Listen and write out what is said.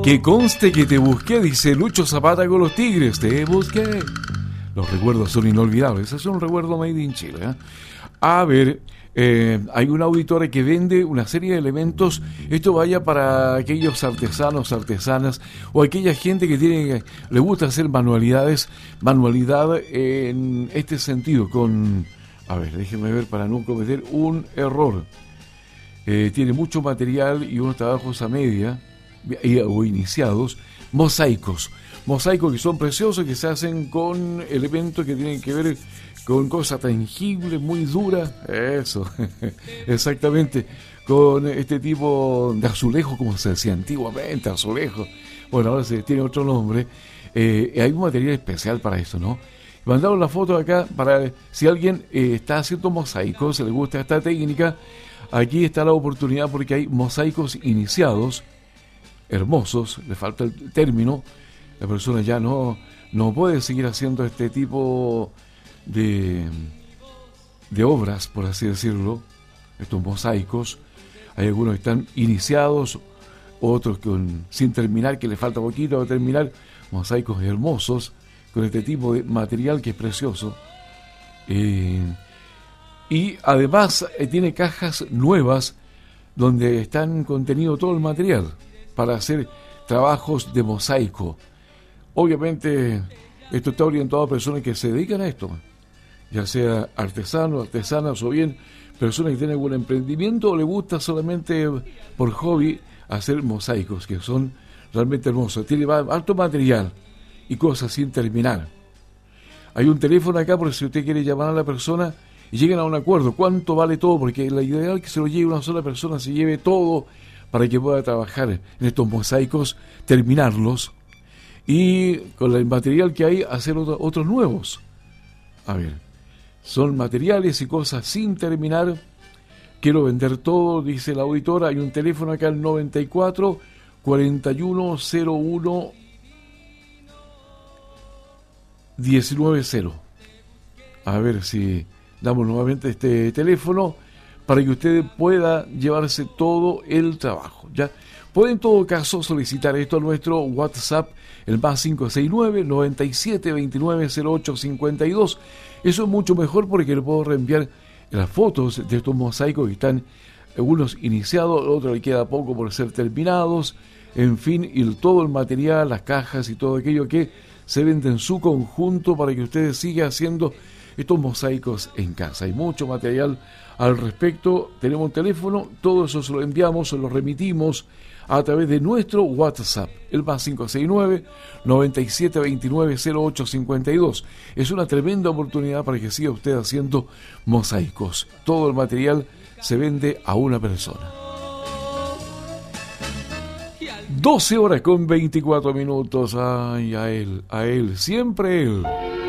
Que conste que te busqué, dice Lucho Zapata con los Tigres. Te busqué. Los recuerdos son inolvidables. Ese es un recuerdo made in Chile, ¿eh? A ver, hay una auditora que vende una serie de elementos. Esto vaya para aquellos artesanos, artesanas o aquella gente que le gusta hacer manualidad en este sentido. A ver, déjenme ver para no cometer un error. Tiene mucho material y unos trabajos a media o iniciados, mosaicos que son preciosos, que se hacen con elementos que tienen que ver con cosas tangibles, muy duras, eso, exactamente, con este tipo de azulejo, como se decía antiguamente, azulejo, bueno, ahora se tiene otro nombre. Hay un material especial para eso, ¿no? Mandaron la foto acá para si alguien está haciendo mosaicos, se le gusta esta técnica. Aquí está la oportunidad porque hay mosaicos iniciados, hermosos, le falta el término, la persona ya no puede seguir haciendo este tipo de obras, por así decirlo, estos mosaicos. Hay algunos que están iniciados, otros sin terminar, que le falta poquito a terminar, mosaicos hermosos, con este tipo de material que es precioso. Y además tiene cajas nuevas donde están contenido todo el material para hacer trabajos de mosaico. Obviamente esto está orientado a personas que se dedican a esto, ya sea artesanos, artesanas o bien personas que tienen algún emprendimiento o les gusta solamente por hobby hacer mosaicos, que son realmente hermosos. Tiene alto material y cosas sin terminar. Hay un teléfono acá por si usted quiere llamar a la persona y lleguen a un acuerdo. ¿Cuánto vale todo? Porque la idea es que se lo lleve una sola persona, se lleve todo para que pueda trabajar en estos mosaicos, terminarlos y con el material que hay hacer otros nuevos. A ver, son materiales y cosas sin terminar. Quiero vender todo, dice la auditora. Hay un teléfono acá, el 94 4101 190. A ver si damos nuevamente este teléfono para que usted pueda llevarse todo el trabajo, ¿ya? Puede en todo caso solicitar esto a nuestro WhatsApp, el más 569-9729-0852. Eso es mucho mejor porque le puedo reenviar las fotos de estos mosaicos que están algunos iniciados, otros le queda poco por ser terminados, en fin, y todo el material, las cajas y todo aquello que se vende en su conjunto para que ustedes sigan haciendo estos mosaicos en casa. Hay mucho material al respecto. Tenemos un teléfono, todo eso se lo enviamos, se lo remitimos a través de nuestro WhatsApp, el más 569-9729-0852. Es una tremenda oportunidad para que siga usted haciendo mosaicos. Todo el material se vende a una persona. 12 horas con 24 minutos. Ay, a él, siempre él.